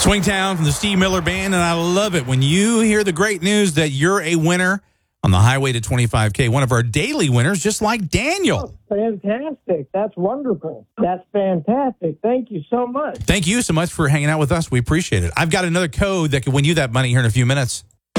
Swingtown from the Steve Miller Band, and I love it when you hear the great news that you're a winner on the highway to 25K, one of our daily winners, just like Daniel. Oh, fantastic. That's wonderful. That's fantastic. Thank you so much. Thank you so much for hanging out with us. We appreciate it. I've got another code that can win you that money here in a few minutes.